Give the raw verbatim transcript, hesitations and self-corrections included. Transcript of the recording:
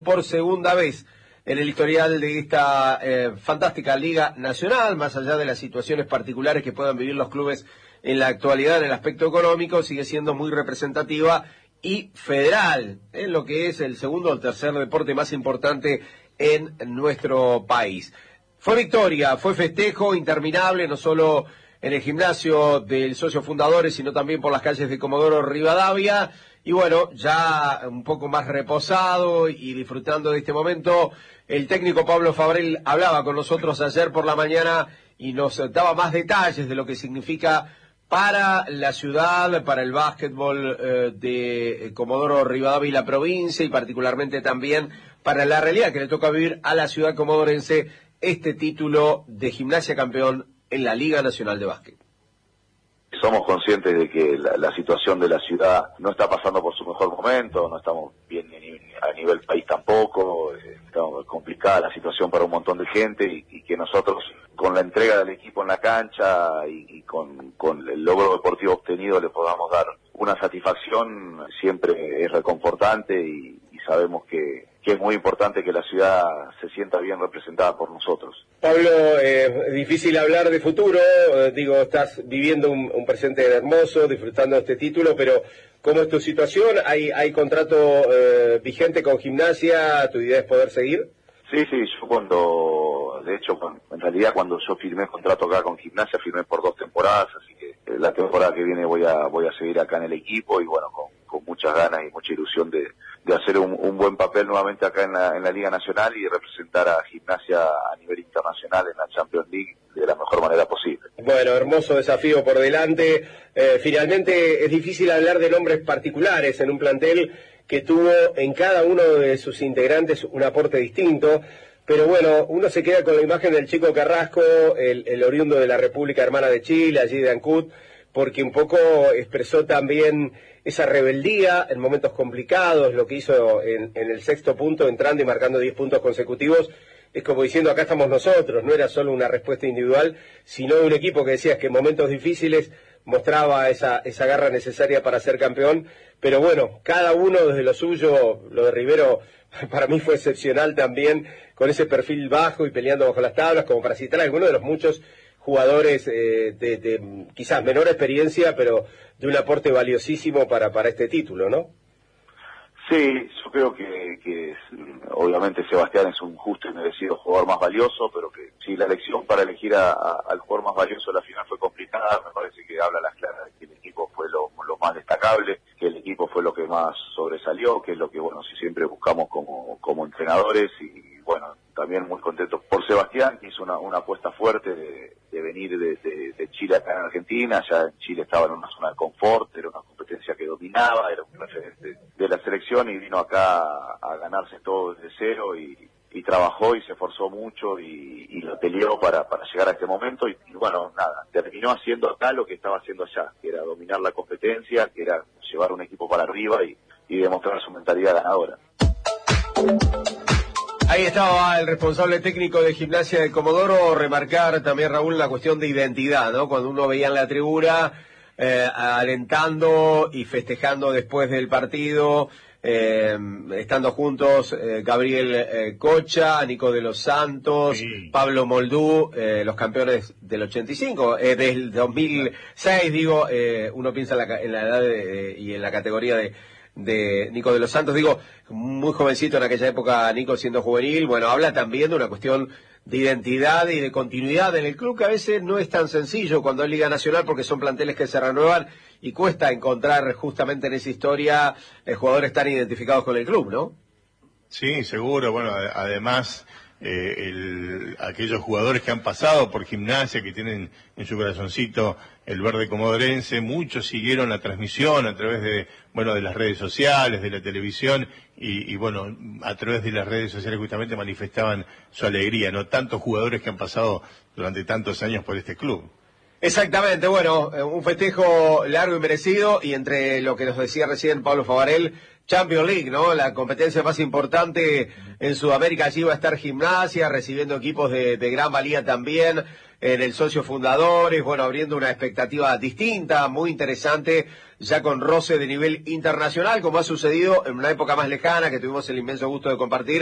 por segunda vez en el historial de esta eh, fantástica Liga Nacional, más allá de las situaciones particulares que puedan vivir los clubes en la actualidad en el aspecto económico, sigue siendo muy representativa y federal, en lo que es el segundo o el tercer deporte más importante en nuestro país. Fue victoria, fue festejo interminable, no solo en el gimnasio del socio fundadores, sino también por las calles de Comodoro Rivadavia. Y bueno, ya un poco más reposado y disfrutando de este momento, el técnico Pablo Fabrel hablaba con nosotros ayer por la mañana y nos daba más detalles de lo que significa para la ciudad, para el básquetbol eh, de Comodoro Rivadavia y la provincia, y particularmente también para la realidad que le toca vivir a la ciudad comodorense este título de Gimnasia campeón en la Liga Nacional de Básquet. Somos conscientes de que la, la situación de la ciudad no está pasando por su mejor momento, no estamos bien a nivel país tampoco, está complicada la situación para un montón de gente y, y que nosotros con la entrega del equipo en la cancha y, y con, con el logro deportivo obtenido le podamos dar una satisfacción siempre es reconfortante y, y sabemos que, que es muy importante que la ciudad se sienta bien representada por nosotros. Pablo, eh, es difícil hablar de futuro, eh, digo, estás viviendo un, un presente hermoso, disfrutando de este título, pero ¿cómo es tu situación? ¿Hay, hay contrato eh, vigente con Gimnasia? ¿Tu idea es poder seguir? Sí, sí, yo cuando, de hecho, en realidad cuando yo firmé contrato acá con Gimnasia, firmé por dos temporadas, así que la temporada que viene voy a voy a seguir acá en el equipo y bueno, con, con muchas ganas y mucha ilusión de, de hacer un, un buen papel nuevamente acá en la, en la Liga Nacional y representar a Gimnasia a nivel internacional en la Champions League de la mejor manera posible. Bueno, hermoso desafío por delante. Eh, finalmente es difícil hablar de nombres particulares en un plantel que tuvo en cada uno de sus integrantes un aporte distinto, pero bueno, uno se queda con la imagen del Chico Carrasco, el, el oriundo de la República Hermana de Chile, allí de Ancud, porque un poco expresó también esa rebeldía en momentos complicados, lo que hizo en, en el sexto punto, entrando y marcando diez puntos consecutivos, es como diciendo, acá estamos nosotros, no era solo una respuesta individual, sino de un equipo que decías que en momentos difíciles mostraba esa, esa garra necesaria para ser campeón, pero bueno, cada uno desde lo suyo, lo de Rivero para mí fue excepcional también, con ese perfil bajo y peleando bajo las tablas, como para citar a algunos de los muchos jugadores eh, de, de quizás menor experiencia, pero de un aporte valiosísimo para, para este título, ¿no? Sí, yo creo que, que es, obviamente Sebastián es un justo y merecido jugador más valioso, pero que si la elección para elegir a, a, al jugador más valioso de la final fue complicada, me parece que habla a las claras de que el equipo fue lo, lo más destacable, que el equipo fue lo que más sobresalió, que es lo que, bueno, si siempre buscamos como, como entrenadores y, bueno, también muy contentos por Sebastián, que hizo una, una apuesta fuerte de, de venir de, de, de Chile acá en Argentina. Ya en Chile estaba en una zona de confort, era una competencia que dominaba, era un referente de la selección y vino acá a, a ganarse todo desde cero y, y trabajó y se esforzó mucho y, y lo peleó para, para llegar a este momento y, y bueno, nada, terminó haciendo acá lo que estaba haciendo allá, que era dominar la competencia, que era llevar un equipo para arriba y, y demostrar su mentalidad ganadora. Ahí estaba el responsable técnico de Gimnasia de Comodoro, remarcar también, Raúl, la cuestión de identidad, ¿no? Cuando uno veía en la tribuna eh, alentando y festejando después del partido, eh, estando juntos eh, Gabriel eh, Cocha, Nico de los Santos, sí. Pablo Moldú, eh, los campeones del ochenta y cinco, eh, del dos mil seis, digo, eh, uno piensa en la, en la edad de, eh, y en la categoría de de Nico de los Santos, digo, muy jovencito en aquella época, Nico siendo juvenil. Bueno, habla también de una cuestión de identidad y de continuidad en el club, que a veces no es tan sencillo cuando es Liga Nacional, porque son planteles que se renuevan y cuesta encontrar justamente en esa historia eh, jugadores tan identificados con el club, ¿no? Sí, seguro. Bueno, además eh, el, aquellos jugadores que han pasado por Gimnasia, que tienen en su corazoncito el verde comodorense, muchos siguieron la transmisión a través de, bueno, de las redes sociales, de la televisión, y, y bueno, a través de las redes sociales justamente manifestaban su alegría, ¿no? Tantos jugadores que han pasado durante tantos años por este club. Exactamente, bueno, un festejo largo y merecido, y entre lo que nos decía recién Pablo Fabrel, Champions League, ¿no? La competencia más importante en Sudamérica. Allí va a estar Gimnasia, recibiendo equipos de, de gran valía también, en el socio fundadores, bueno, abriendo una expectativa distinta, muy interesante, ya con roce de nivel internacional, como ha sucedido en una época más lejana, que tuvimos el inmenso gusto de compartir